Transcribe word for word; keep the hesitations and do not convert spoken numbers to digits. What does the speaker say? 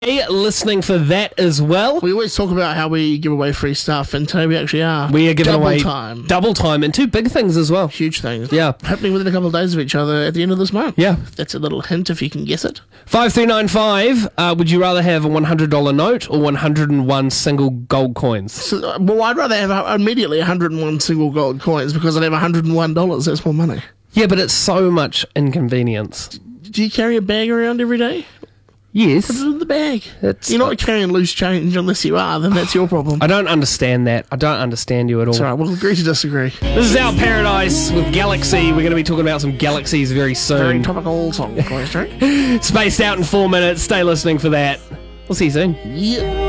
Listening for that as well. We always talk about how we give away free stuff, and today we actually are. We are giving double away time. double time and two big things as well. Huge things. Yeah. Happening within a couple of days of each other at the end of this month. Yeah. That's a little hint if you can guess it. five three nine five, uh, would you rather have a one hundred dollars note or one hundred one single gold coins? So, uh, well, I'd rather have uh, immediately one hundred one single gold coins because I'd have one hundred one dollars. That's more money. Yeah, but it's so much inconvenience. Do you carry a bag around every day? Yes. Put it in the bag. It's, You're not carrying loose change unless you are, then that's your problem. I don't understand that. I don't understand you at all. It's alright, we'll agree to disagree. This is Our Paradise with Galaxy. We're going to be talking about some galaxies very soon. Very topical song, right? Spaced out in four minutes. Stay listening for that. We'll see you soon. Yeah.